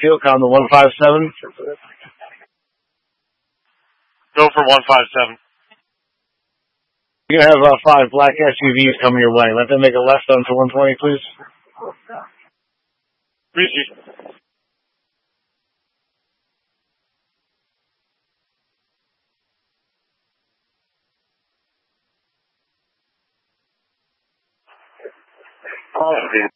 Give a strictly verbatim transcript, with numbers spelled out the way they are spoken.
Fuel com to one five seven. Go for one five seven. You're going to have uh, five black S U Vs coming your way. Let them make a left onto one twenty, please. Appreciate it. Oh,